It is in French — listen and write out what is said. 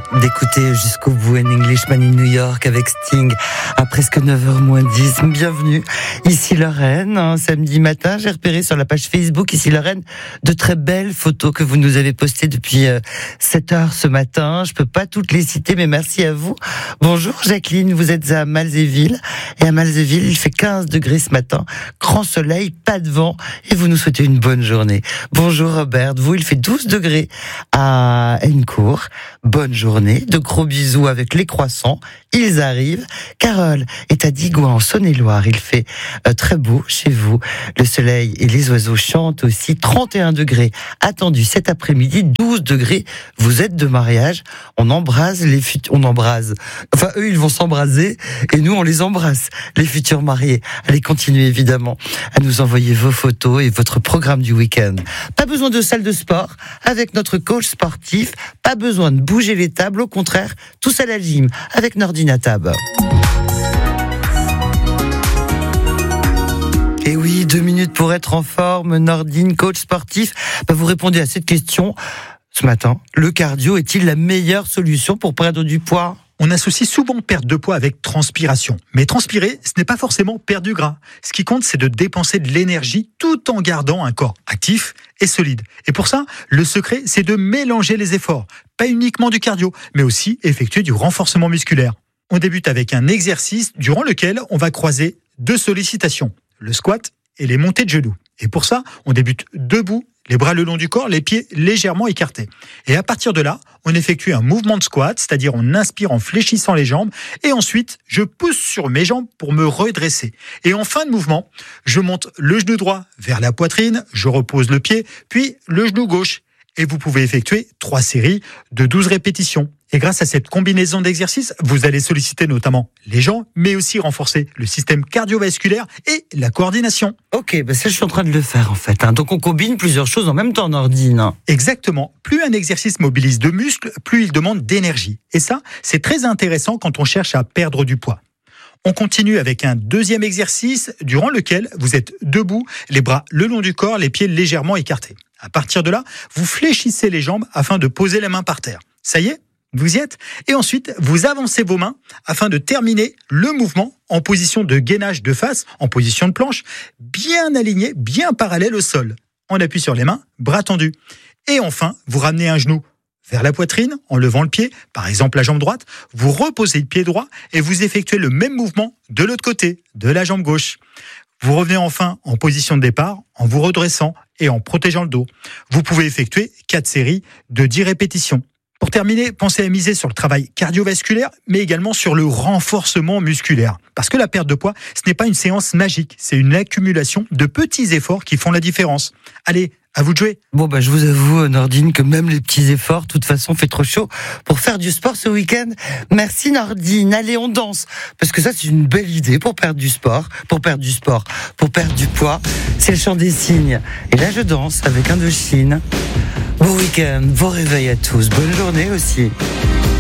d'écouter jusqu'au bout An Englishman in New York avec Sting à presque 9h moins 10. Bienvenue, ici Lorraine. Samedi matin, j'ai repéré sur la page Facebook ici Lorraine de très belles photos que vous nous avez postées depuis 7h ce matin. Je peux pas toutes les citer, mais merci à vous. Bonjour Jacqueline, vous êtes à Malzéville. Et à Malzéville, il fait 15 degrés ce matin. Grand soleil, pas de vent. Et vous nous souhaitez une bonne journée. Bonjour Robert, vous, il fait 12 degrés à Hennecourt. Bonne journée, de gros bisous avec les croissants, ils arrivent. Carole est à Digoin en Saône-et-Loire, il fait très beau chez vous. Le soleil et les oiseaux chantent aussi. 31 degrés attendus cet après-midi, 12 degrés. Vous êtes de mariage, on embrase on embrase. Enfin, eux, ils vont s'embraser et nous, on les embrasse, les futurs mariés. Allez, continuez évidemment à nous envoyer vos photos et votre programme du week-end. Pas besoin de salle de sport avec notre coach sportif, pas besoin de bouger les tables, au contraire, tous à la gym avec Nordine Tab. Et oui, 2 minutes pour être en forme, Nordine, coach sportif. Vous répondez à cette question ce matin. Le cardio est-il la meilleure solution pour perdre du poids ? On associe souvent perte de poids avec transpiration. Mais transpirer, ce n'est pas forcément perdre du gras. Ce qui compte, c'est de dépenser de l'énergie tout en gardant un corps actif et solide. Et pour ça, le secret, c'est de mélanger les efforts. Pas uniquement du cardio, mais aussi effectuer du renforcement musculaire. On débute avec un exercice durant lequel on va croiser 2 sollicitations, le squat et les montées de genoux. Et pour ça, on débute debout, les bras le long du corps, les pieds légèrement écartés. Et à partir de là, on effectue un mouvement de squat, c'est-à-dire on inspire en fléchissant les jambes, et ensuite, je pousse sur mes jambes pour me redresser. Et en fin de mouvement, je monte le genou droit vers la poitrine, je repose le pied, puis le genou gauche. Et vous pouvez effectuer 3 séries de 12 répétitions. Et grâce à cette combinaison d'exercices, vous allez solliciter notamment les jambes, mais aussi renforcer le système cardiovasculaire et la coordination. Ok, ça je suis en train de le faire en fait. Donc on combine plusieurs choses en même temps, Nordine. Exactement. Plus un exercice mobilise de muscles, plus il demande d'énergie. Et ça, c'est très intéressant quand on cherche à perdre du poids. On continue avec un deuxième exercice durant lequel vous êtes debout, les bras le long du corps, les pieds légèrement écartés. À partir de là, vous fléchissez les jambes afin de poser les mains par terre. Ça y est, vous y êtes. Et ensuite, vous avancez vos mains afin de terminer le mouvement en position de gainage de face, en position de planche, bien aligné, bien parallèle au sol. On appuie sur les mains, bras tendus. Et enfin, vous ramenez un genou vers la poitrine en levant le pied, par exemple la jambe droite. Vous reposez le pied droit et vous effectuez le même mouvement de l'autre côté, de la jambe gauche. Vous revenez enfin en position de départ en vous redressant et en protégeant le dos. Vous pouvez effectuer 4 séries de 10 répétitions. Pour terminer, pensez à miser sur le travail cardiovasculaire, mais également sur le renforcement musculaire. Parce que la perte de poids, ce n'est pas une séance magique, c'est une accumulation de petits efforts qui font la différence. Allez, à vous de jouer. Je vous avoue, Nordine, que même les petits efforts, de toute façon, fait trop chaud pour faire du sport ce week-end. Merci Nordine. Allez, on danse. Parce que ça, c'est une belle idée pour perdre du poids. C'est le chant des cygnes. Et là, je danse avec Indochine. Bon week-end, bon réveil à tous. Bonne journée aussi.